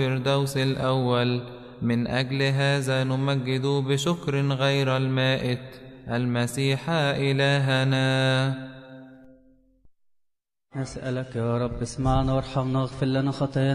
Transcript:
الفردوس الأول. من أجل هذا نمجد بشكر غير المائت المسيح إلهنا. نسألك يا رب اسمعنا وارحمنا واغفر لنا خطايانا